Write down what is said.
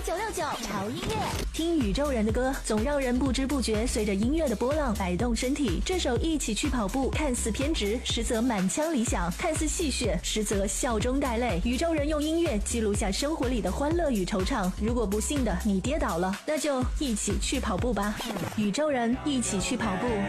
969潮音乐。 听宇宙人的歌，总让人不知不觉随着音乐的波浪摆动身体。这首《一起去跑步》看似偏执，实则满腔理想；看似戏谑，实则笑中带泪。宇宙人用音乐记录下生活里的欢乐与惆怅。如果不幸的你跌倒了，那就一起去跑步吧。宇宙人一起去跑步。